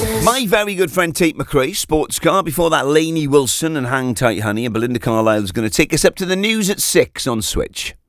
My very good friend Tate McRae, sports car. Before that, Lainey Wilson and Hang Tight Honey. And Belinda Carlisle is going to take us up to the news at 6 on Switch.